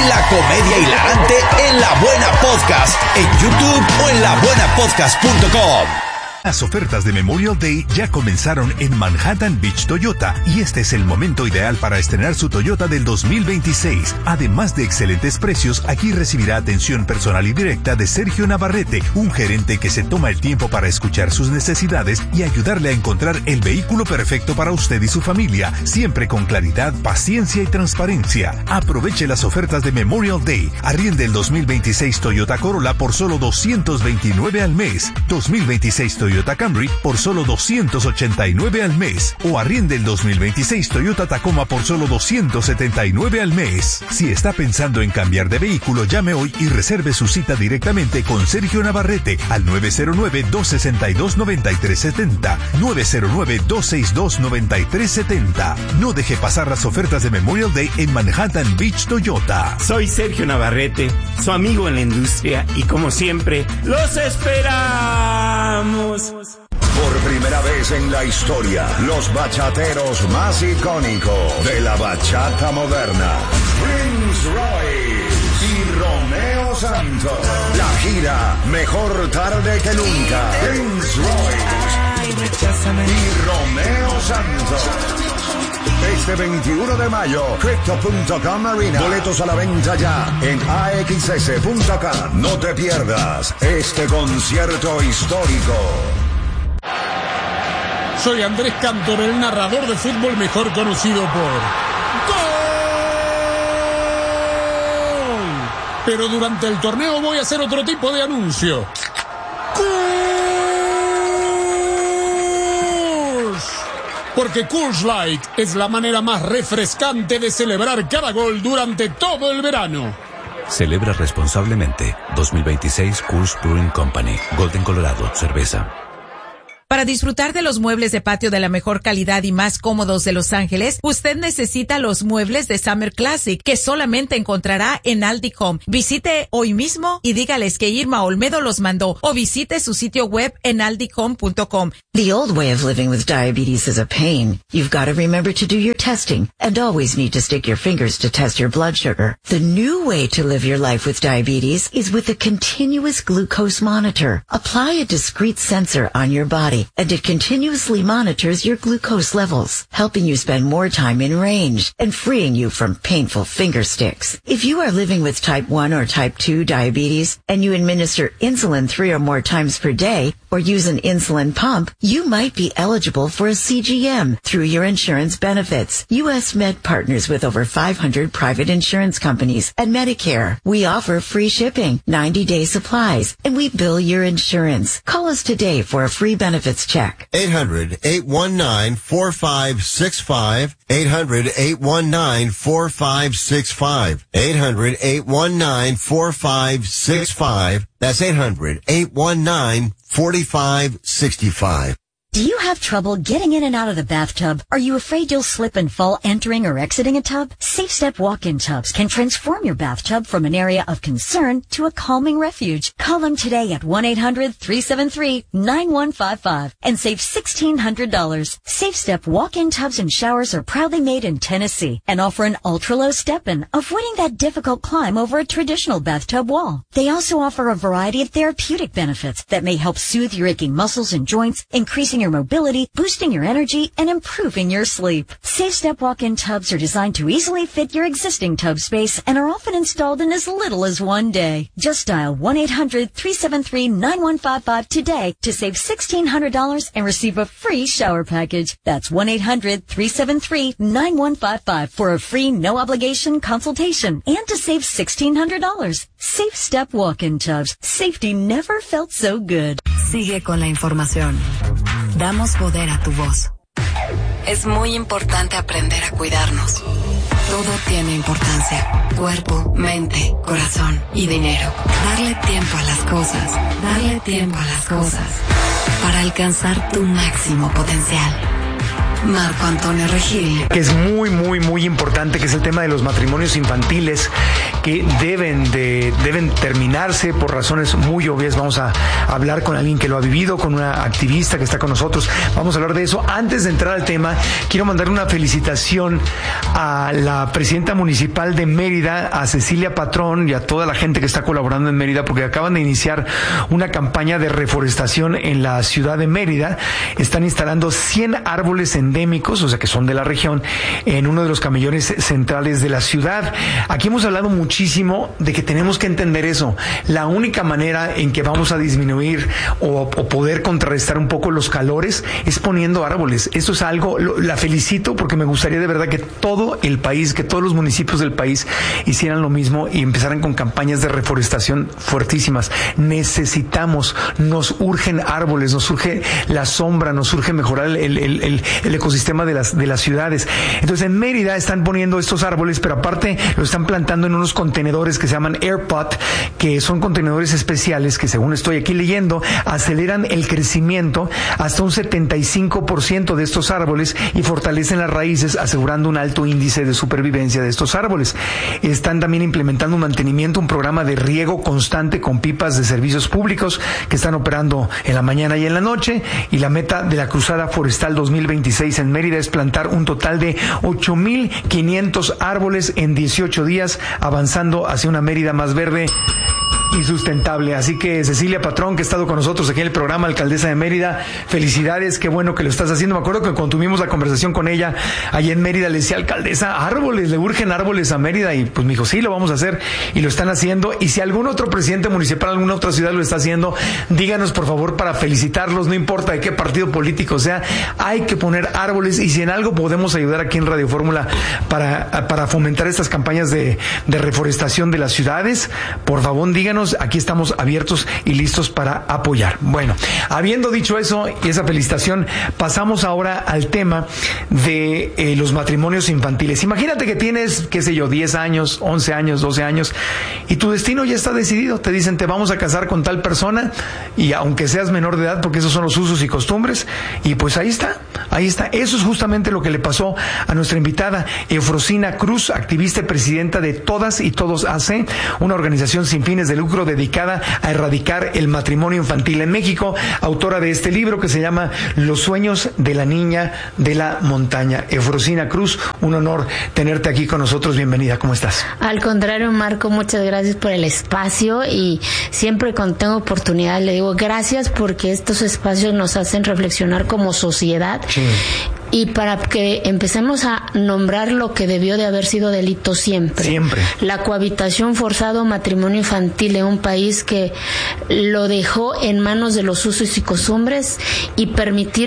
La comedia hilarante en La Buena Podcast, en YouTube o en labuenapodcast.com. Las ofertas de Memorial Day ya comenzaron en Manhattan Beach Toyota y este es el momento ideal para estrenar su Toyota del 2026. Además de excelentes precios, aquí recibirá atención personal y directa de Sergio Navarrete, un gerente que se toma el tiempo para escuchar sus necesidades y ayudarle a encontrar el vehículo perfecto para usted y su familia, siempre con claridad, paciencia y transparencia. Aproveche las ofertas de Memorial Day. Arriende el 2026 Toyota Corolla por solo $229 al mes. 2026 Toyota Camry por solo $289 al mes. O arriende el 2026 Toyota Tacoma por solo $279 al mes. Si está pensando en cambiar de vehículo, llame hoy y reserve su cita directamente con Sergio Navarrete al 909-262-9370. 909-262-9370. No deje pasar las ofertas de Memorial Day en Manhattan Beach Toyota. Soy Sergio Navarrete, su amigo en la industria, y como siempre, ¡los esperamos! Por primera vez en la historia, los bachateros más icónicos de la bachata moderna, Prince Royce y Romeo Santos. La gira Mejor Tarde que Nunca. Prince Royce y Romeo Santos. Este 21 de mayo, Crypto.com Arena. Boletos a la venta ya en AXS.com. No te pierdas este concierto histórico. Soy Andrés Cantor, el narrador de fútbol mejor conocido por ¡Gol! Pero durante el torneo voy a hacer otro tipo de anuncio. Porque Coors Light es la manera más refrescante de celebrar cada gol durante todo el verano. Celebra responsablemente. 2026 Coors Brewing Company. Golden, Colorado. Cerveza. Para disfrutar de los muebles de patio de la mejor calidad y más cómodos de Los Ángeles, usted necesita los muebles de Summer Classic, que solamente encontrará en Aldi Home. Visite hoy mismo y dígales que Irma Olmedo los mandó, o visite su sitio web en aldihome.com. The old way of living with diabetes is a pain. You've got to remember to do your testing and always need to stick your fingers to test your blood sugar. The new way to live your life with diabetes is with a continuous glucose monitor. Apply a discrete sensor on your body, and it continuously monitors your glucose levels, helping you spend more time in range and freeing you from painful finger sticks. If you are living with type 1 or type 2 diabetes and you administer insulin 3 or more times per day or use an insulin pump, you might be eligible for a CGM through your insurance benefits. U.S. Med partners with over 500 private insurance companies and Medicare. We offer free shipping, 90-day supplies, and we bill your insurance. Call us today for a free benefits check. 800-819-4565. 800-819-4565. 800-819-4565. That's 800-819-4565. Do you have trouble getting in and out of the bathtub? Are you afraid you'll slip and fall entering or exiting a tub? Safe Step walk-in tubs can transform your bathtub from an area of concern to a calming refuge. Call them today at 1-800-373-9155 and save $1,600. Safe Step walk-in tubs and showers are proudly made in Tennessee and offer an ultra-low step-in, avoiding that difficult climb over a traditional bathtub wall. They also offer a variety of therapeutic benefits that may help soothe your aching muscles and joints, increasing your mobility, boosting your energy, and improving your sleep. Safe Step walk-in tubs are designed to easily fit your existing tub space and are often installed in as little as one day. Just dial 1-800-373-9155 today to save $1,600 and receive a free shower package. That's 1-800-373-9155 for a free no-obligation consultation and to save $1,600. Safe Step walk-in tubs. Safety never felt so good. Sigue con la información. Damos poder a tu voz. Es muy importante aprender a cuidarnos. Todo tiene importancia. Cuerpo, mente, corazón y dinero. Darle tiempo a las cosas. Darle tiempo a las cosas. Para alcanzar tu máximo potencial. Marco Antonio Regil. Que es muy, muy, muy importante, que es el tema de los matrimonios infantiles, que deben terminarse por razones muy obvias. Vamos a hablar con alguien que lo ha vivido, con una activista que está con nosotros. Vamos a hablar de eso. Antes de entrar al tema, quiero mandar una felicitación a la presidenta municipal de Mérida, a Cecilia Patrón, y a toda la gente que está colaborando en Mérida, porque acaban de iniciar una campaña de reforestación en la ciudad de Mérida. Están instalando 100 árboles endémicos, o sea que son de la región, en uno de los camellones centrales de la ciudad. Aquí hemos hablado muchísimo de que tenemos que entender eso. La única manera en que vamos a disminuir o poder contrarrestar un poco los calores es poniendo árboles. Esto es algo, la felicito porque me gustaría de verdad que todo el país, que todos los municipios del país hicieran lo mismo y empezaran con campañas de reforestación fuertísimas. Necesitamos, nos urgen árboles, nos urge la sombra, nos urge mejorar el ecosistema de las ciudades. Entonces en Mérida están poniendo estos árboles, pero aparte lo están plantando en unos contenedores que se llaman AirPot, que son contenedores especiales que, según estoy aquí leyendo, aceleran el crecimiento hasta un 75% de estos árboles y fortalecen las raíces, asegurando un alto índice de supervivencia de estos árboles. Están también implementando un mantenimiento, un programa de riego constante con pipas de servicios públicos que están operando en la mañana y en la noche, y la meta de la Cruzada Forestal 2026 en Mérida es plantar un total de 8,500 árboles en 18 días, avanzando hacia una Mérida más verde y sustentable. Así que Cecilia Patrón, que ha estado con nosotros aquí en el programa, alcaldesa de Mérida, felicidades, qué bueno que lo estás haciendo. Me acuerdo que cuando tuvimos la conversación con ella allí en Mérida, le decía, alcaldesa, árboles, le urgen árboles a Mérida, y pues me dijo, sí, lo vamos a hacer, y lo están haciendo. Y si algún otro presidente municipal, alguna otra ciudad lo está haciendo, díganos por favor para felicitarlos, no importa de qué partido político sea, hay que poner árboles, y si en algo podemos ayudar aquí en Radio Fórmula para fomentar estas campañas de reforestación de las ciudades, por favor díganos. Aquí estamos abiertos y listos para apoyar. Bueno, habiendo dicho eso y esa felicitación, pasamos ahora al tema de los matrimonios infantiles. Imagínate que tienes, qué sé yo, 10 años, 11 años, 12 años, y tu destino ya está decidido. Te dicen, te vamos a casar con tal persona, y aunque seas menor de edad, porque esos son los usos y costumbres, y pues ahí está. Eso es justamente lo que le pasó a nuestra invitada, Eufrosina Cruz, activista y presidenta de Todas y Todos AC, una organización sin fines de lucro dedicada a erradicar el matrimonio infantil en México, autora de este libro que se llama Los sueños de la niña de la montaña. Eufrosina Cruz, un honor tenerte aquí con nosotros. Bienvenida, ¿cómo estás? Al contrario, Marco, muchas gracias por el espacio, y siempre cuando tengo oportunidad le digo gracias, porque estos espacios nos hacen reflexionar como sociedad. Sí. Y para que empecemos a nombrar lo que debió de haber sido delito siempre. Siempre. La cohabitación forzada o matrimonio infantil en un país que lo dejó en manos de los usos y costumbres, y permitir